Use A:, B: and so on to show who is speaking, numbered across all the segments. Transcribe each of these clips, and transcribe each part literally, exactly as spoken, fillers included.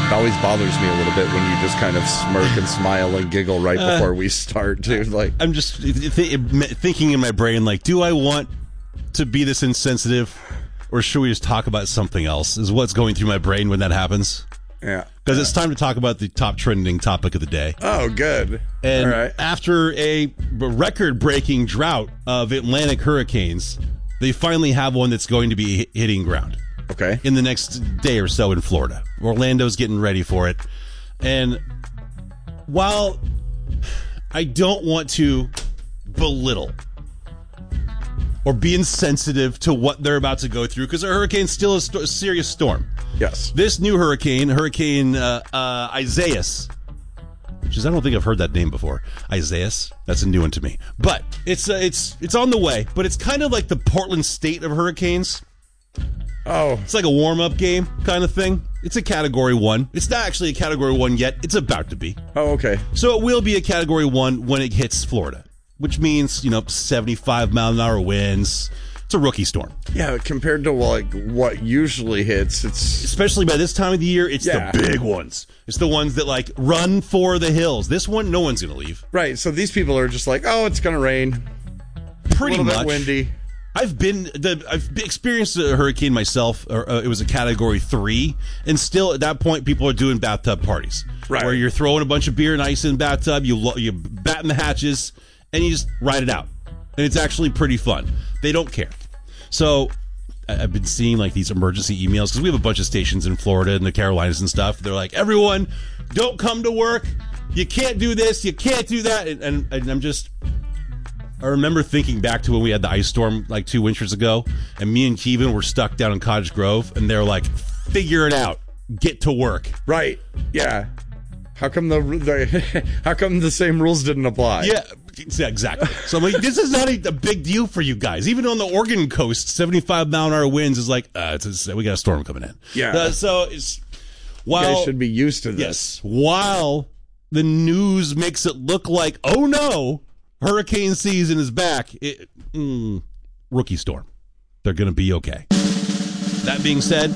A: It always bothers me a little bit when you just kind of smirk and smile and giggle right before uh, we start, dude. Like,
B: I'm just th- thinking in my brain, like, do I want to be this insensitive, or should we just talk about something else? Is what's going through my brain when that happens.
A: Yeah.
B: Because
A: yeah.
B: it's time to talk about the top trending topic of the day.
A: Oh, good.
B: And
A: All right.
B: after a record-breaking drought of Atlantic hurricanes, they finally have one that's going to be hitting ground.
A: Okay.
B: In the next day or so in Florida. Orlando's getting ready for it. And while I don't want to belittle or be insensitive to what they're about to go through, because a hurricane's still a, st- a serious storm.
A: Yes.
B: This new hurricane, Hurricane uh, uh, Isaias, which is, I don't think I've heard that name before. Isaias? That's a new one to me. But it's uh, it's it's on the way. But it's kind of like the Portland State of hurricanes.
A: Oh.
B: It's like a warm-up game kind of thing. It's a Category one. It's not actually a Category one yet. It's about to be.
A: Oh, okay.
B: So it will be a Category one when it hits Florida, which means, you know, seventy-five mile an hour winds. It's a rookie storm.
A: Yeah, compared to like what usually hits, it's...
B: Especially by this time of the year, it's
A: yeah.
B: the big ones. It's the ones that, like, run for the hills. This one, no one's going to leave.
A: Right, so these people are just like, oh, it's going to rain.
B: Pretty
A: a little
B: much.
A: bit windy.
B: I've been the I've experienced a hurricane myself. Or, uh, it was a Category three, and still at that point, people are doing bathtub parties,
A: right?
B: Where you're throwing a bunch of beer and ice in the bathtub, you you batten the hatches, and you just ride it out, and it's actually pretty fun. They don't care. So I've been seeing like these emergency emails because we have a bunch of stations in Florida and the Carolinas and stuff. They're like, everyone, don't come to work. You can't do this. You can't do that. And, and, and I'm just. I remember thinking back to when we had the ice storm like two winters ago, and me and Kevin were stuck down in Cottage Grove, and they're like, figure it out. Get to work.
A: Right. Yeah. How come the, the how come the same rules didn't apply?
B: Yeah, exactly. So I'm like, this is not a, a big deal for you guys. Even on the Oregon coast, seventy-five mile an hour winds is like, uh, it's a, we got a storm coming in.
A: Yeah.
B: Uh, so it's while
A: you guys should be used to this.
B: Yes. While the news makes it look like, oh no, hurricane season is back. It, mm, rookie storm. They're going to be okay. That being said,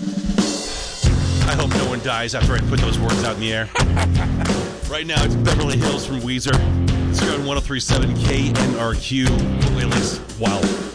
B: I hope no one dies after I put those words out in the air. Right now, it's Beverly Hills from Weezer. It's here on one oh three point seven K N R Q. At least, wow.